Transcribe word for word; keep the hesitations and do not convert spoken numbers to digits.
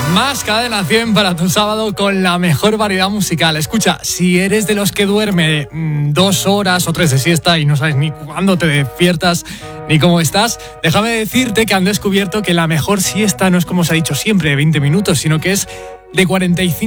Más Cadena cien para tu sábado con la mejor variedad musical. Escucha, si eres de los que duerme mmm, dos horas o tres de siesta y no sabes ni cuándo te despiertas ni cómo estás, déjame decirte que han descubierto que la mejor siesta no es como se ha dicho siempre de veinte minutos, sino que es de cuarenta y cinco